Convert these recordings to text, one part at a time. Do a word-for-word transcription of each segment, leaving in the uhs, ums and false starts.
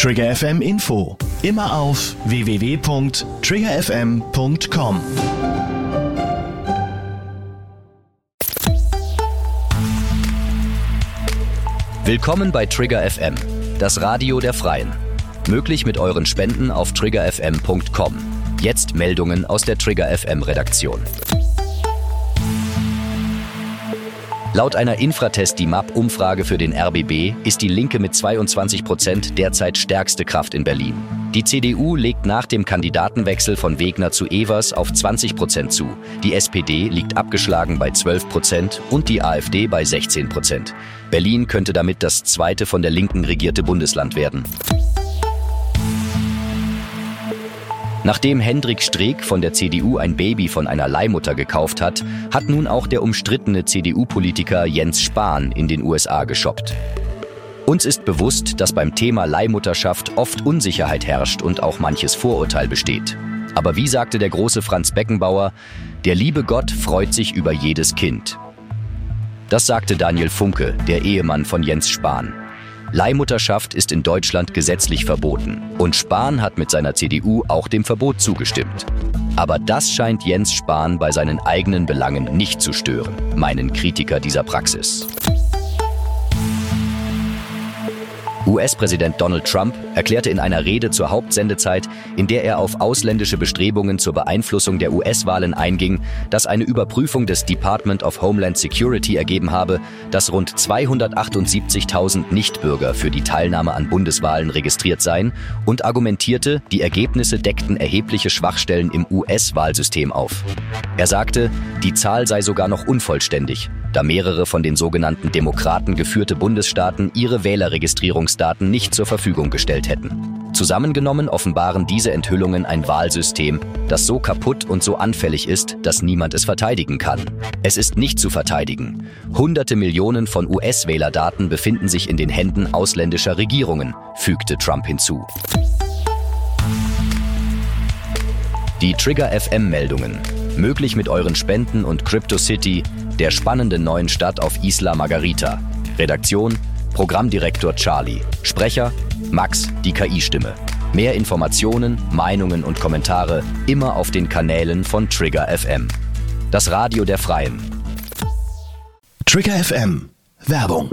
Trigger F M Info. Immer auf w w w punkt trigger f m punkt com. Willkommen bei Trigger F M, das Radio der Freien. Möglich mit euren Spenden auf trigger f m punkt com. Jetzt Meldungen aus der Trigger F M Redaktion. Laut einer Infratest-D I M A P-Umfrage für den R B B ist die Linke mit zweiundzwanzig Prozent derzeit stärkste Kraft in Berlin. Die C D U legt nach dem Kandidatenwechsel von Wegner zu Evers auf zwanzig Prozent zu. Die S P D liegt abgeschlagen bei zwölf Prozent und die AfD bei sechzehn Prozent. Berlin könnte damit das zweite von der Linken regierte Bundesland werden. Nachdem Hendrik Streeck von der C D U ein Baby von einer Leihmutter gekauft hat, hat nun auch der umstrittene C D U-Politiker Jens Spahn in den U S A geshoppt. Uns ist bewusst, dass beim Thema Leihmutterschaft oft Unsicherheit herrscht und auch manches Vorurteil besteht. Aber wie sagte der große Franz Beckenbauer, der liebe Gott freut sich über jedes Kind. Das sagte Daniel Funke, der Ehemann von Jens Spahn. Leihmutterschaft ist in Deutschland gesetzlich verboten und Spahn hat mit seiner C D U auch dem Verbot zugestimmt. Aber das scheint Jens Spahn bei seinen eigenen Belangen nicht zu stören, meinen Kritiker dieser Praxis. U S-Präsident Donald Trump erklärte in einer Rede zur Hauptsendezeit, in der er auf ausländische Bestrebungen zur Beeinflussung der U S-Wahlen einging, dass eine Überprüfung des Department of Homeland Security ergeben habe, dass rund zweihundertachtundsiebzigtausend Nichtbürger für die Teilnahme an Bundeswahlen registriert seien und argumentierte, die Ergebnisse deckten erhebliche Schwachstellen im U S-Wahlsystem auf. Er sagte, die Zahl sei sogar noch unvollständig, da mehrere von den sogenannten Demokraten geführte Bundesstaaten ihre Wählerregistrierungsdaten nicht zur Verfügung gestellt hätten. Zusammengenommen offenbaren diese Enthüllungen ein Wahlsystem, das so kaputt und so anfällig ist, dass niemand es verteidigen kann. Es ist nicht zu verteidigen. Hunderte Millionen von U S-Wählerdaten befinden sich in den Händen ausländischer Regierungen, fügte Trump hinzu. Die Trigger F M-Meldungen. Möglich mit euren Spenden und CryptoCity, der spannenden neuen Stadt auf Isla Margarita. Redaktion, Programmdirektor Charlie. Sprecher, Max, die K I-Stimme. Mehr Informationen, Meinungen und Kommentare immer auf den Kanälen von Trigger F M. Das Radio der Freien. Trigger F M. Werbung.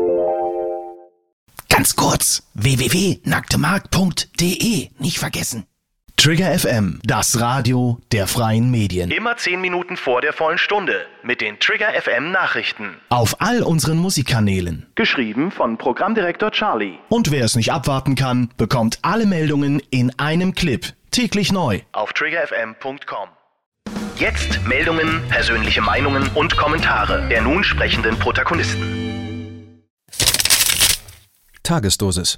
Ganz kurz, w w w punkt nacktemarkt punkt d e. Nicht vergessen. Trigger F M, das Radio der freien Medien. Immer zehn Minuten vor der vollen Stunde mit den Trigger F M Nachrichten. Auf all unseren Musikkanälen. Geschrieben von Programmdirektor Charlie. Und wer es nicht abwarten kann, bekommt alle Meldungen in einem Clip. Täglich neu. Auf trigger f m punkt com. Jetzt Meldungen, persönliche Meinungen und Kommentare der nun sprechenden Protagonisten. Tagesdosis.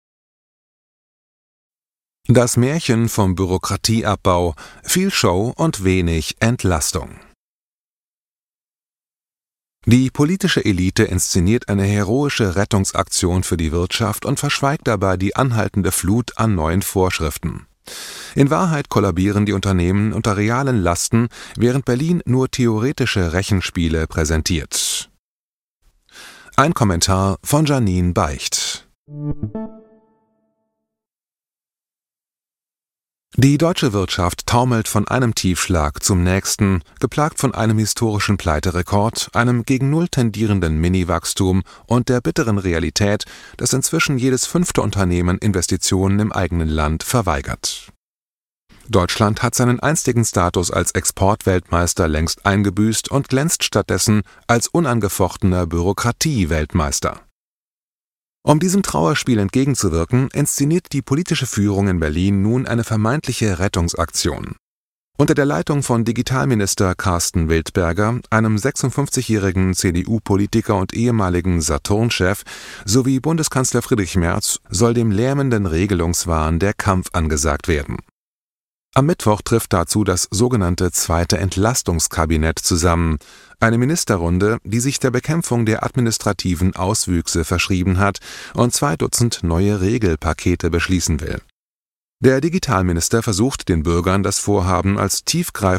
Das Märchen vom Bürokratieabbau, viel Show und wenig Entlastung. Die politische Elite inszeniert eine heroische Rettungsaktion für die Wirtschaft und verschweigt dabei die anhaltende Flut an neuen Vorschriften. In Wahrheit kollabieren die Unternehmen unter realen Lasten, während Berlin nur theoretische Rechenspiele präsentiert. Ein Kommentar von Janine Beicht. Die deutsche Wirtschaft taumelt von einem Tiefschlag zum nächsten, geplagt von einem historischen Pleiterekord, einem gegen Null tendierenden Mini-Wachstum und der bitteren Realität, dass inzwischen jedes fünfte Unternehmen Investitionen im eigenen Land verweigert. Deutschland hat seinen einstigen Status als Exportweltmeister längst eingebüßt und glänzt stattdessen als unangefochtener Bürokratie-Weltmeister. Um diesem Trauerspiel entgegenzuwirken, inszeniert die politische Führung in Berlin nun eine vermeintliche Rettungsaktion. Unter der Leitung von Digitalminister Carsten Wildberger, einem sechsundfünfzigjährigen C D U-Politiker und ehemaligen Saturn-Chef, sowie Bundeskanzler Friedrich Merz soll dem lähmenden Regelungswahn der Kampf angesagt werden. Am Mittwoch trifft dazu das sogenannte zweite Entlastungskabinett zusammen, eine Ministerrunde, die sich der Bekämpfung der administrativen Auswüchse verschrieben hat und zwei Dutzend neue Regelpakete beschließen will. Der Digitalminister versucht den Bürgern das Vorhaben als tiefgreifend